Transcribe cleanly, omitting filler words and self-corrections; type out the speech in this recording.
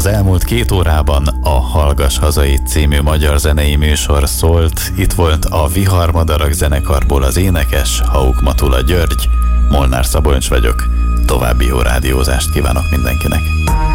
Az elmúlt 2 órában a Hallgass Hazai című magyar zenei műsor szólt. Itt volt a Viharmadarak zenekarból az énekes, Hauk Matula György. Molnár Szabolcs vagyok. További jó rádiózást kívánok mindenkinek.